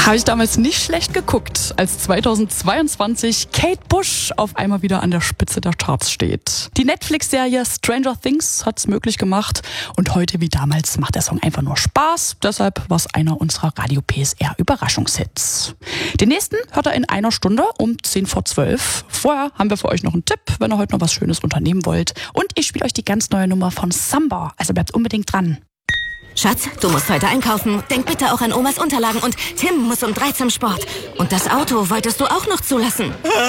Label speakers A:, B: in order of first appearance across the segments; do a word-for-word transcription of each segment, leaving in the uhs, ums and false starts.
A: Habe ich damals nicht schlecht geguckt, als zweitausendzweiundzwanzig Kate Bush auf einmal wieder an der Spitze der Charts steht. Die Netflix-Serie Stranger Things hat's möglich gemacht und heute wie damals macht der Song einfach nur Spaß. Deshalb war es einer unserer Radio P S R Überraschungshits. Den nächsten hört er in einer Stunde um zehn vor zwölf. Vorher haben wir für euch noch einen Tipp, wenn ihr heute noch was Schönes unternehmen wollt. Und ich spiele euch die ganz neue Nummer von Samba, also bleibt unbedingt dran.
B: Schatz, du musst heute einkaufen. Denk bitte auch an Omas Unterlagen und Tim muss um drei zum Sport. Und das Auto wolltest du auch noch zulassen.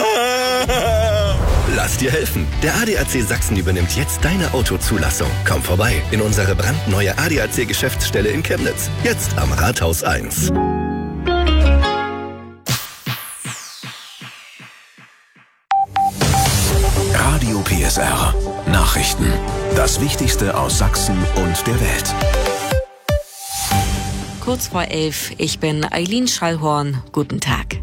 C: Lass dir helfen. Der A D A C Sachsen übernimmt jetzt deine Autozulassung. Komm vorbei in unsere brandneue A D A C Geschäftsstelle in Chemnitz. Jetzt am Rathaus eins.
D: Radio P S R. Nachrichten. Das Wichtigste aus Sachsen und der Welt.
E: Kurz vor elf, ich bin Eileen Schallhorn. Guten Tag.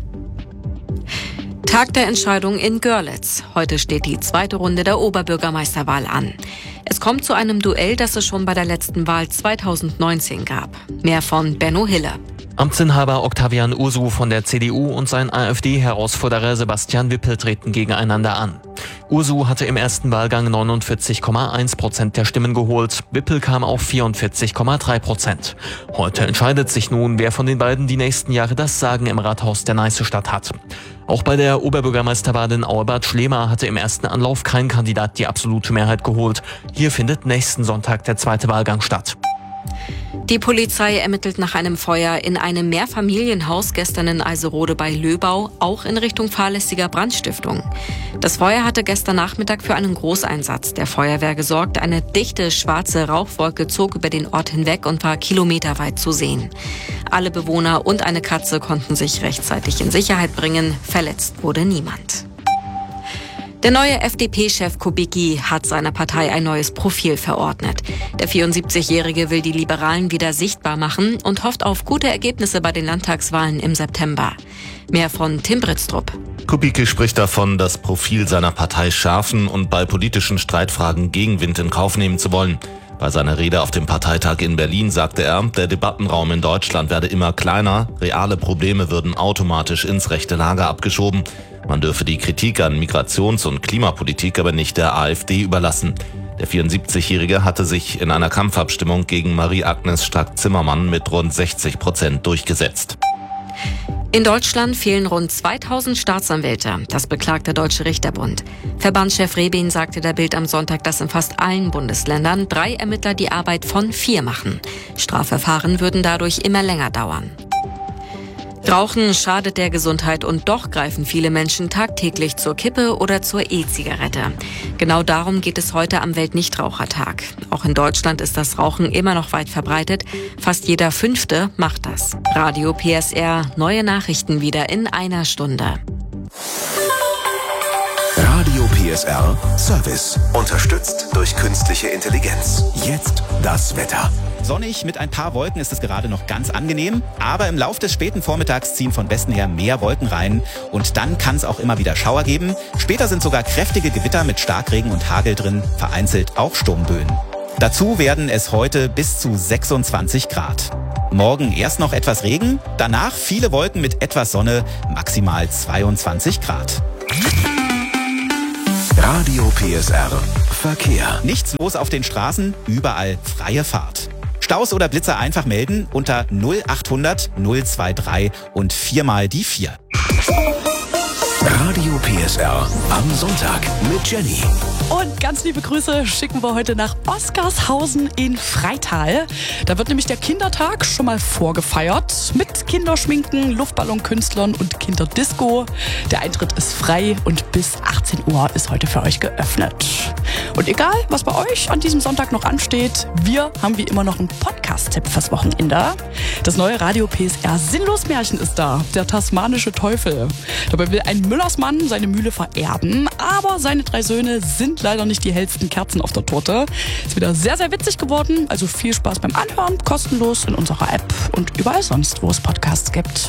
E: Tag der Entscheidung in Görlitz. Heute steht die zweite Runde der Oberbürgermeisterwahl an. Es kommt zu einem Duell, das es schon bei der letzten Wahl zweitausendneunzehn gab. Mehr von Benno Hille.
F: Amtsinhaber Octavian Ursu von der C D U und sein AfD-Herausforderer Sebastian Wippel treten gegeneinander an. Ursu hatte im ersten Wahlgang neunundvierzig Komma eins Prozent der Stimmen geholt, Wippel kam auf vierundvierzig Komma drei Prozent. Heute entscheidet sich nun, wer von den beiden die nächsten Jahre das Sagen im Rathaus der Neißestadt hat. Auch bei der Oberbürgermeisterwahl in Auerbad Schlema hatte im ersten Anlauf kein Kandidat die absolute Mehrheit geholt. Hier findet nächsten Sonntag der zweite Wahlgang statt.
E: Die Polizei ermittelt nach einem Feuer in einem Mehrfamilienhaus gestern in Eiserode bei Löbau, auch in Richtung fahrlässiger Brandstiftung. Das Feuer hatte gestern Nachmittag für einen Großeinsatz der Feuerwehr gesorgt. Eine dichte schwarze Rauchwolke zog über den Ort hinweg und war kilometerweit zu sehen. Alle Bewohner und eine Katze konnten sich rechtzeitig in Sicherheit bringen. Verletzt wurde niemand. Der neue F D P-Chef Kubicki hat seiner Partei ein neues Profil verordnet. Der vierundsiebzigjährige will die Liberalen wieder sichtbar machen und hofft auf gute Ergebnisse bei den Landtagswahlen im September. Mehr von Tim Britztrup.
G: Kubicki spricht davon, das Profil seiner Partei schärfen und bei politischen Streitfragen Gegenwind in Kauf nehmen zu wollen. Bei seiner Rede auf dem Parteitag in Berlin sagte er, der Debattenraum in Deutschland werde immer kleiner, reale Probleme würden automatisch ins rechte Lager abgeschoben. Man dürfe die Kritik an Migrations- und Klimapolitik aber nicht der AfD überlassen. Der vierundsiebzigjährige hatte sich in einer Kampfabstimmung gegen Marie-Agnes Strack-Zimmermann mit rund sechzig Prozent durchgesetzt.
E: In Deutschland fehlen rund zweitausend Staatsanwälte. Das beklagt der Deutsche Richterbund. Verbandschef Rebin sagte der Bild am Sonntag, dass in fast allen Bundesländern drei Ermittler die Arbeit von vier machen. Strafverfahren würden dadurch immer länger dauern. Rauchen schadet der Gesundheit und doch greifen viele Menschen tagtäglich zur Kippe oder zur E-Zigarette. Genau darum geht es heute am Weltnichtrauchertag. Auch in Deutschland ist das Rauchen immer noch weit verbreitet. Fast jeder Fünfte macht das. Radio P S R, neue Nachrichten wieder in einer Stunde.
D: Radio P S R Service. Unterstützt durch künstliche Intelligenz. Jetzt das Wetter.
H: Sonnig mit ein paar Wolken ist es gerade noch ganz angenehm, aber im Lauf des späten Vormittags ziehen von Westen her mehr Wolken rein und dann kann es auch immer wieder Schauer geben. Später sind sogar kräftige Gewitter mit Starkregen und Hagel drin, vereinzelt auch Sturmböen. Dazu werden es heute bis zu sechsundzwanzig Grad. Morgen erst noch etwas Regen, danach viele Wolken mit etwas Sonne, maximal zweiundzwanzig Grad.
D: Radio P S R Verkehr.
H: Nichts los auf den Straßen, überall freie Fahrt. Staus oder Blitzer einfach melden unter null achthundert null dreiundzwanzig und viermal die vier.
D: Radio P S R am Sonntag mit Jenny.
A: Und ganz liebe Grüße schicken wir heute nach Oskarshausen in Freital. Da wird nämlich der Kindertag schon mal vorgefeiert mit Kinderschminken, Luftballonkünstlern und Kinderdisco. Der Eintritt ist frei und bis achtzehn Uhr ist heute für euch geöffnet. Und egal, was bei euch an diesem Sonntag noch ansteht, wir haben wie immer noch einen Podcast-Tipp fürs Wochenende. Das neue Radio P S R Sinnlos-Märchen ist da, der tasmanische Teufel. Dabei will ein Müllersmann seine Mühle vererben, aber seine drei Söhne sind leider nicht die hellsten Kerzen auf der Torte. Ist wieder sehr, sehr witzig geworden, also viel Spaß beim Anhören, kostenlos in unserer App und überall sonst, wo es Podcasts gibt.